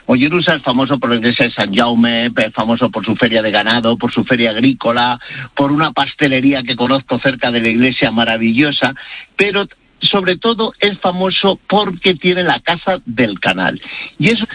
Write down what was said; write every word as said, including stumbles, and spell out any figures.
Mollerussa es famoso por la iglesia de San Jaume, es famoso por su feria de ganado, por su feria agrícola, por una pastelería que conozco cerca de la iglesia maravillosa, pero sobre todo es famoso porque tiene la Casa del Canal. Y eso